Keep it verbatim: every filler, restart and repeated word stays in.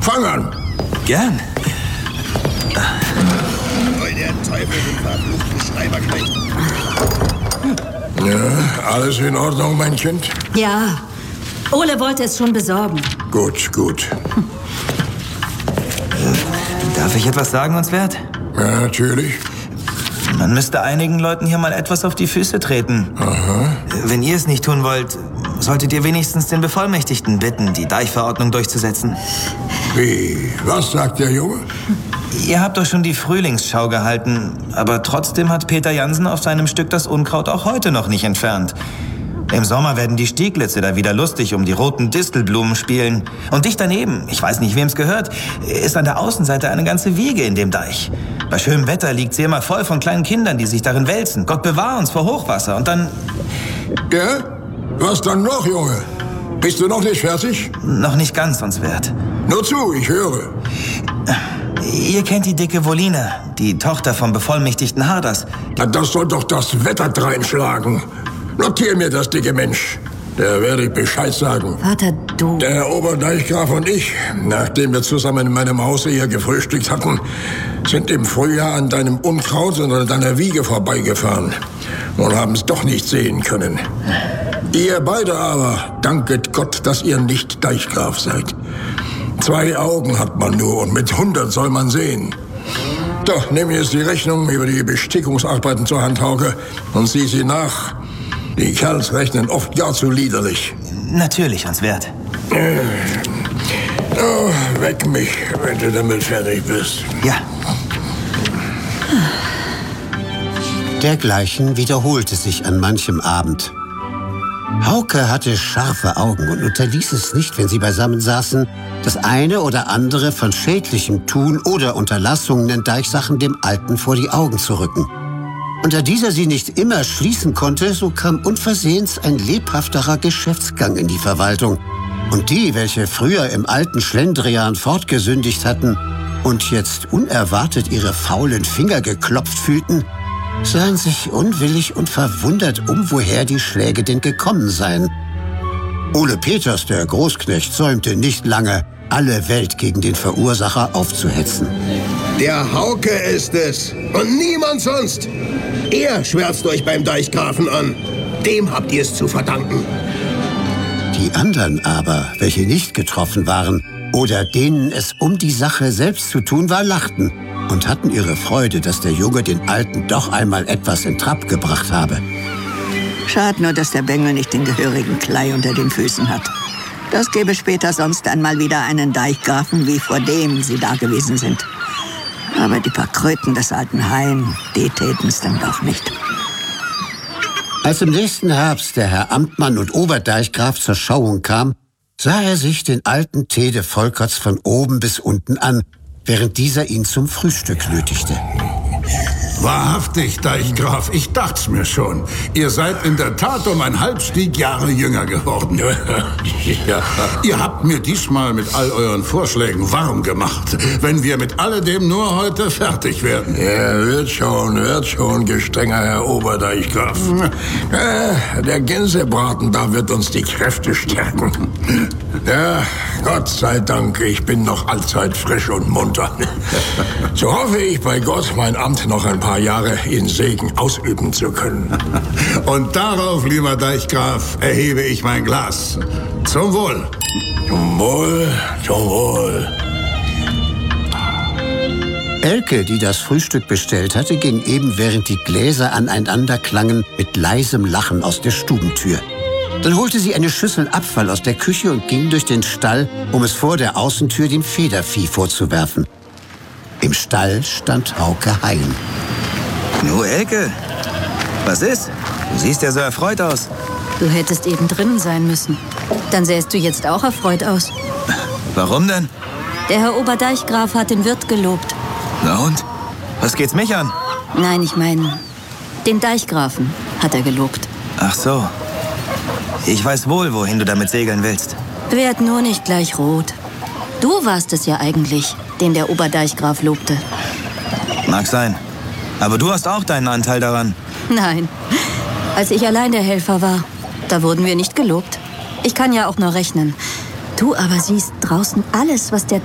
Fang an. Gern. Der Teufel den verfluchten Schreiber kriegt. Ja, alles in Ordnung, mein Kind? Ja, Ole wollte es schon besorgen. Gut, gut. Darf ich etwas sagen, uns wert? Ja, natürlich. Man müsste einigen Leuten hier mal etwas auf die Füße treten. Aha. Wenn ihr es nicht tun wollt, solltet ihr wenigstens den Bevollmächtigten bitten, die Deichverordnung durchzusetzen. Wie? Was sagt der Junge? Ihr habt doch schon die Frühlingsschau gehalten, aber trotzdem hat Peter Jansen auf seinem Stück das Unkraut auch heute noch nicht entfernt. Im Sommer werden die Stieglitze da wieder lustig um die roten Distelblumen spielen. Und dicht daneben, ich weiß nicht, wem es gehört, ist an der Außenseite eine ganze Wiege in dem Deich. Bei schönem Wetter liegt sie immer voll von kleinen Kindern, die sich darin wälzen. Gott bewahr uns vor Hochwasser. Und dann... Ja? Was dann noch, Junge? Bist du noch nicht fertig? Noch nicht ganz, uns wert. Nur zu, ich höre. Ihr kennt die dicke Woline, die Tochter vom bevollmächtigten Harders. Das soll doch das Wetter dreinschlagen. Notier mir das, dicke Mensch. Da werde ich Bescheid sagen. Vater, du... Der Oberdeichgraf und ich, nachdem wir zusammen in meinem Hause hier gefrühstückt hatten, sind im Frühjahr an deinem Unkraut und an deiner Wiege vorbeigefahren und haben es doch nicht sehen können. Ihr beide aber, danket Gott, dass ihr nicht Deichgraf seid. Zwei Augen hat man nur und mit hundert soll man sehen. Doch, nimm jetzt die Rechnung über die Bestickungsarbeiten zur Hand, Hauke, und sieh sie nach. Die Kerls rechnen oft gar zu liederlich. Natürlich, uns wert. Äh, oh, weck mich, wenn du damit fertig bist. Ja. Dergleichen wiederholte sich an manchem Abend. Hauke hatte scharfe Augen und unterließ es nicht, wenn sie beisammen saßen, das eine oder andere von schädlichem Tun oder Unterlassungen in Deichsachen dem Alten vor die Augen zu rücken. Und da dieser sie nicht immer schließen konnte, so kam unversehens ein lebhafterer Geschäftsgang in die Verwaltung. Und die, welche früher im alten Schlendrian fortgesündigt hatten und jetzt unerwartet ihre faulen Finger geklopft fühlten, sahen sich unwillig und verwundert um, woher die Schläge denn gekommen seien. Ole Peters, der Großknecht, säumte nicht lange, alle Welt gegen den Verursacher aufzuhetzen. Der Hauke ist es und niemand sonst. Er schwärzt euch beim Deichgrafen an. Dem habt ihr es zu verdanken. Die anderen aber, welche nicht getroffen waren oder denen es um die Sache selbst zu tun war, lachten und hatten ihre Freude, dass der Junge den Alten doch einmal etwas in Trab gebracht habe. Schade nur, dass der Bengel nicht den gehörigen Klei unter den Füßen hat. Das gäbe später sonst einmal wieder einen Deichgrafen, wie vor dem sie da gewesen sind. Aber die paar Kröten des alten Hain, die täten's dann doch nicht. Als im nächsten Herbst der Herr Amtmann und Oberdeichgraf zur Schauung kam, sah er sich den alten Tede Volkerts von oben bis unten an, während dieser ihn zum Frühstück nötigte. Wahrhaftig, Deichgraf, ich dacht's mir schon. Ihr seid in der Tat um ein Halbstieg Jahre jünger geworden. Ja. Ihr habt mir diesmal mit all euren Vorschlägen warm gemacht, wenn wir mit alledem nur heute fertig werden. Ja, wird schon, wird schon, gestrenger Herr Oberdeichgraf. Ja, der Gänsebraten, da wird uns die Kräfte stärken. Ja, Gott sei Dank, ich bin noch allzeit frisch und munter. So hoffe ich bei Gott, mein Amt noch ein paar Jahre in Segen ausüben zu können. Und darauf, lieber Deichgraf, erhebe ich mein Glas. Zum Wohl. Zum Wohl, zum Wohl. Elke, die das Frühstück bestellt hatte, ging eben, während die Gläser aneinander klangen, mit leisem Lachen aus der Stubentür. Dann holte sie eine Schüssel Abfall aus der Küche und ging durch den Stall, um es vor der Außentür dem Federvieh vorzuwerfen. Im Stall stand Hauke Hein. Nu, Elke, was ist? Du siehst ja so erfreut aus. Du hättest eben drinnen sein müssen. Dann sähst du jetzt auch erfreut aus. Warum denn? Der Herr Oberdeichgraf hat den Wirt gelobt. Na und? Was geht's mich an? Nein, ich meine, den Deichgrafen hat er gelobt. Ach so. Ich weiß wohl, wohin du damit segeln willst. Werd nur nicht gleich rot. Du warst es ja eigentlich, den der Oberdeichgraf lobte. Mag sein. Aber du hast auch deinen Anteil daran. Nein. Als ich allein der Helfer war, da wurden wir nicht gelobt. Ich kann ja auch nur rechnen. Du aber siehst draußen alles, was der